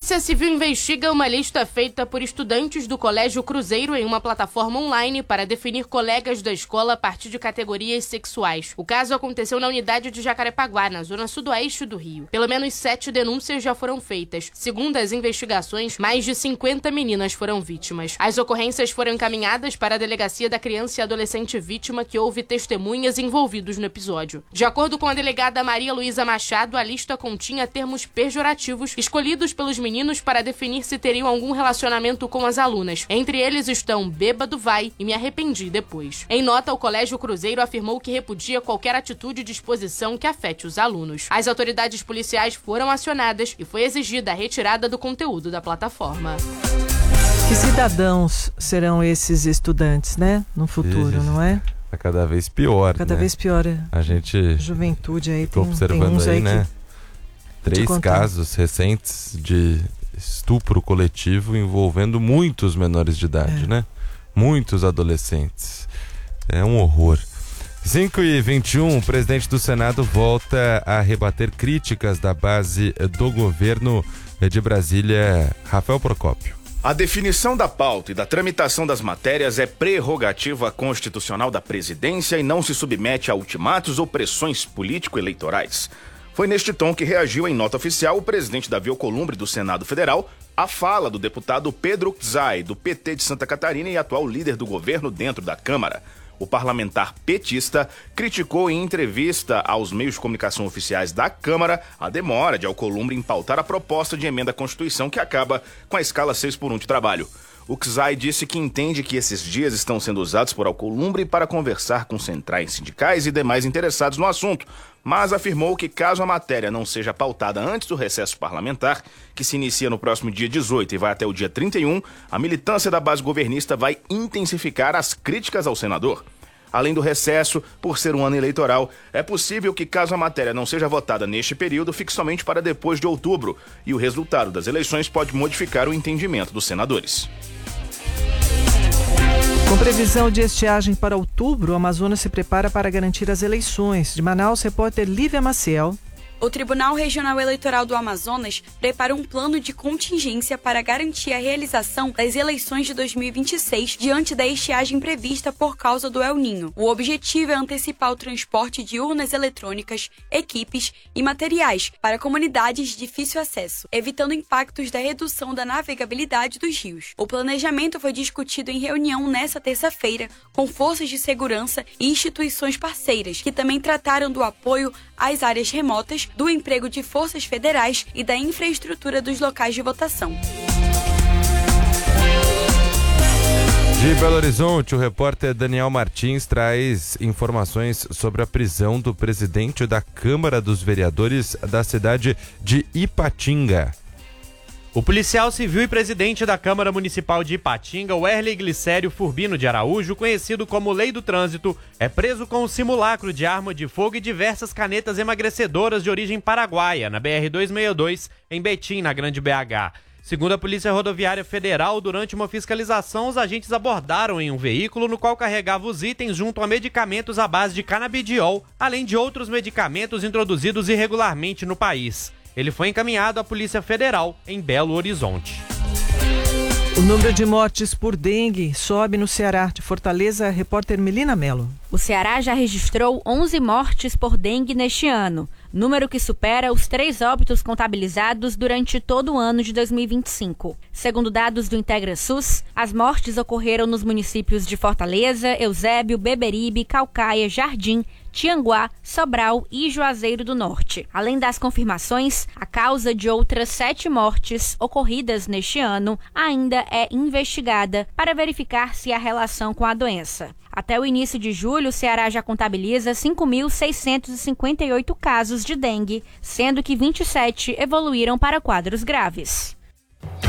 Polícia Civil investiga uma lista feita por estudantes do Colégio Cruzeiro em uma plataforma online para definir colegas da escola a partir de categorias sexuais. O caso aconteceu na unidade de Jacarepaguá, na zona sudoeste do Rio. Pelo menos 7 denúncias já foram feitas. Segundo as investigações, mais de 50 meninas foram vítimas. As ocorrências foram encaminhadas para a Delegacia da Criança e Adolescente Vítima, que houve testemunhas envolvidos no episódio. De acordo com a delegada Maria Luísa Machado, a lista continha termos pejorativos escolhidos pelos meninos para definir se teriam algum relacionamento com as alunas. Entre eles estão bêbado vai e me arrependi depois. Em nota, o Colégio Cruzeiro afirmou que repudia qualquer atitude de exposição que afete os alunos. As autoridades policiais foram acionadas e foi exigida a retirada do conteúdo da plataforma. Que cidadãos serão esses estudantes, né? No futuro, não é? Tá cada vez pior, Cada vez pior. A gente juventude aí tem observando uns aí, né? 3 casos recentes de estupro coletivo envolvendo muitos menores de idade, né? Muitos adolescentes. É um horror. 5h21, o presidente do Senado volta a rebater críticas da base do governo de Brasília, Rafael Procópio. A definição da pauta e da tramitação das matérias é prerrogativa constitucional da presidência e não se submete a ultimatos ou pressões político-eleitorais. Foi neste tom que reagiu em nota oficial o presidente Davi Alcolumbre do Senado Federal à fala do deputado Pedro Czai, do PT de Santa Catarina e atual líder do governo dentro da Câmara. O parlamentar petista criticou em entrevista aos meios de comunicação oficiais da Câmara a demora de Alcolumbre em pautar a proposta de emenda à Constituição que acaba com a escala 6x1 de trabalho. O Czai disse que entende que esses dias estão sendo usados por Alcolumbre para conversar com centrais sindicais e demais interessados no assunto, mas afirmou que caso a matéria não seja pautada antes do recesso parlamentar, que se inicia no próximo dia 18 e vai até o dia 31, a militância da base governista vai intensificar as críticas ao senador. Além do recesso, por ser um ano eleitoral, é possível que, caso a matéria não seja votada neste período, fique somente para depois de outubro, e o resultado das eleições pode modificar o entendimento dos senadores. Com previsão de estiagem para outubro, o Amazonas se prepara para garantir as eleições. De Manaus, repórter Lívia Maciel. O Tribunal Regional Eleitoral do Amazonas prepara um plano de contingência para garantir a realização das eleições de 2026 diante da estiagem prevista por causa do El Niño. O objetivo é antecipar o transporte de urnas eletrônicas, equipes e materiais para comunidades de difícil acesso, evitando impactos da redução da navegabilidade dos rios. O planejamento foi discutido em reunião nesta terça-feira com forças de segurança e instituições parceiras, que também trataram do apoio às áreas remotas, do emprego de forças federais e da infraestrutura dos locais de votação. De Belo Horizonte, o repórter Daniel Martins traz informações sobre a prisão do presidente da Câmara dos Vereadores da cidade de Ipatinga. O policial civil e presidente da Câmara Municipal de Ipatinga, Werley Glicério Furbino de Araújo, conhecido como Lei do Trânsito, é preso com um simulacro de arma de fogo e diversas canetas emagrecedoras de origem paraguaia, na BR-262, em Betim, na Grande BH. Segundo a Polícia Rodoviária Federal, durante uma fiscalização, os agentes abordaram em um veículo no qual carregava os itens junto a medicamentos à base de canabidiol, além de outros medicamentos introduzidos irregularmente no país. Ele foi encaminhado à Polícia Federal em Belo Horizonte. O número de mortes por dengue sobe no Ceará. De Fortaleza, repórter Melina Mello. O Ceará já registrou 11 mortes por dengue neste ano, número que supera os 3 óbitos contabilizados durante todo o ano de 2025. Segundo dados do IntegraSUS, as mortes ocorreram nos municípios de Fortaleza, Eusébio, Beberibe, Caucaia, Jardim, Tianguá, Sobral e Juazeiro do Norte. Além das confirmações, a causa de outras 7 mortes ocorridas neste ano ainda é investigada para verificar se há relação com a doença. Até o início de julho, o Ceará já contabiliza 5.658 casos de dengue, sendo que 27 evoluíram para quadros graves.